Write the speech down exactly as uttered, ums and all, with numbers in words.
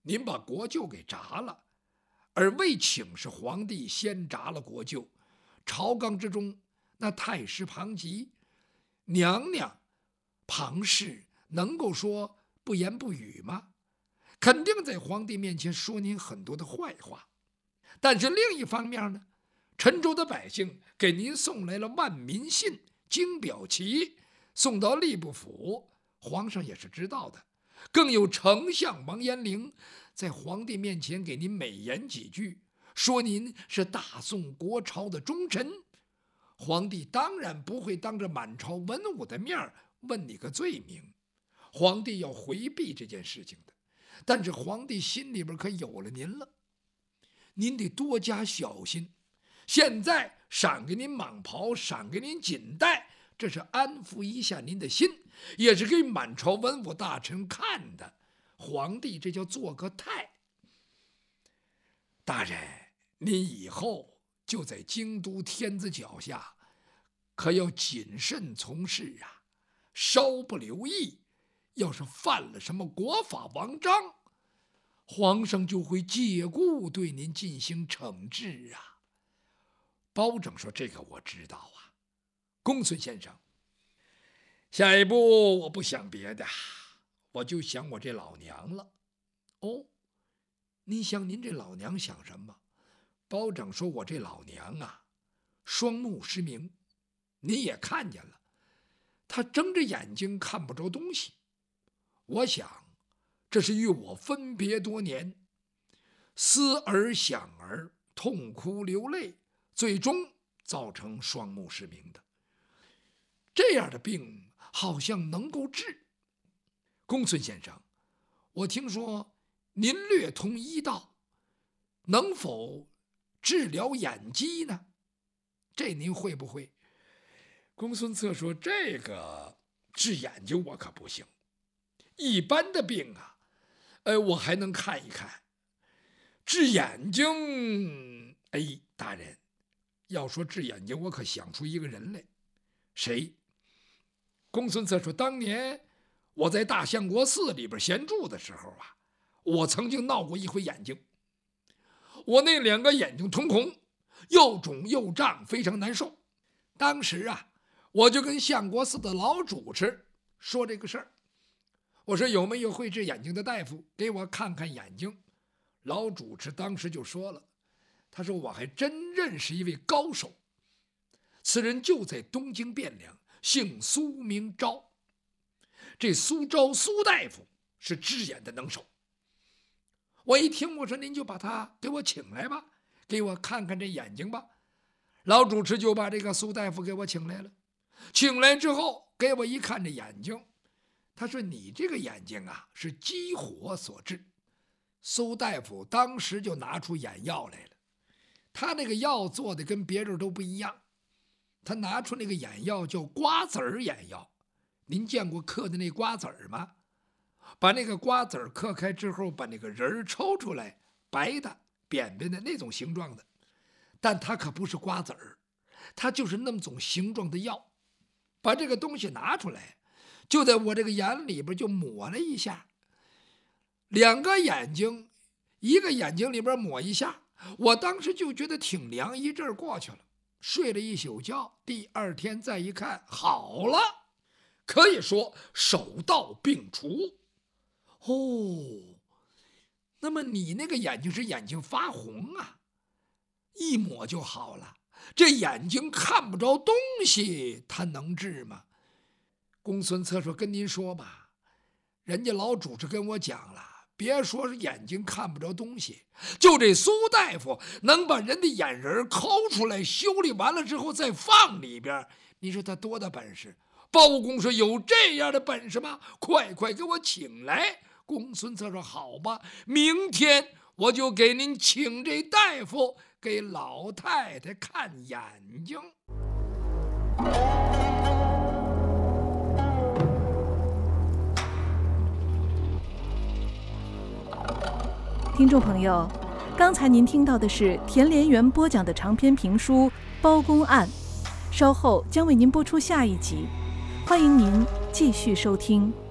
您把国臼给炸了，而未请示皇帝先炸了国臼。朝纲之中，那太师庞吉、娘娘庞氏能够说不言不语吗？肯定在皇帝面前说您很多的坏话。但是另一方面呢，陈州的百姓给您送来了万民信、金表旗，送到吏部府，皇上也是知道的。更有丞相王延龄在皇帝面前给您美言几句，说您是大宋国朝的忠臣。皇帝当然不会当着满朝文武的面问你个罪名，皇帝要回避这件事情的。但是皇帝心里边可有了您了，您得多加小心。现在赏给您蟒袍，赏给您锦带，这是安抚一下您的心，也是给满朝文武大臣看的。皇帝这叫做个态。大人，您以后就在京都天子脚下，可要谨慎从事啊，稍不留意，要是犯了什么国法王章，皇上就会借故对您进行惩治啊。包拯说：“这个我知道啊，公孙先生，下一步我不想别的，我就想我这老娘了。”哦，您想您这老娘想什么？包拯说：“我这老娘啊，双目失明，您也看见了，她睁着眼睛看不着东西。我想，这是与我分别多年，思儿想儿，痛哭流泪，最终造成双目失明的。这样的病好像能够治。公孙先生，我听说您略通医道，能否治疗眼疾呢？这您会不会？”公孙策说：“这个治眼睛我可不行，一般的病啊，呃，我还能看一看。治眼睛，哎，大人，要说治眼睛，我可想出一个人来。谁？”公孙策说：“当年我在大相国寺里边闲住的时候啊，我曾经闹过一回眼睛。我那两个眼睛通红，又肿又胀，非常难受。当时啊，我就跟相国寺的老主持说这个事儿，我说有没有会治眼睛的大夫给我看看眼睛。老主持当时就说了，他说我还真认识一位高手，此人就在东京汴梁，姓苏名昭。这苏昭苏大夫是治眼的能手。我一听，我说您就把他给我请来吧，给我看看这眼睛吧。老主持就把这个苏大夫给我请来了。请来之后给我一看这眼睛，他说你这个眼睛啊是积火所致。苏大夫当时就拿出眼药来了，他那个药做的跟别人都不一样，他拿出那个眼药叫瓜子儿眼药。您见过嗑的那瓜子儿吗？把那个瓜子儿嗑开之后，把那个仁儿抽出来，白的扁扁的那种形状的，但它可不是瓜子儿，它就是那么种形状的药。把这个东西拿出来，就在我这个眼里边就抹了一下，两个眼睛，一个眼睛里边抹一下，我当时就觉得挺凉，一阵儿过去了，睡了一宿觉。第二天再一看，好了，可以说手到病除。哦，那么你那个眼睛是眼睛发红啊，一抹就好了。这眼睛看不着东西，它能治吗？公孙策说：“跟您说吧，人家老主持跟我讲了，别说是眼睛看不着东西，就这苏大夫能把人的眼仁抠出来，修理完了之后再放里边，你说他多大本事？”包公说：“有这样的本事吗？快快给我请来。”公孙策说：“好吧，明天我就给您请这大夫给老太太看眼睛。” 听众朋友，刚才您听到的是田连元播讲的长篇评书《包公案》，稍后将为您播出下一集，欢迎您继续收听。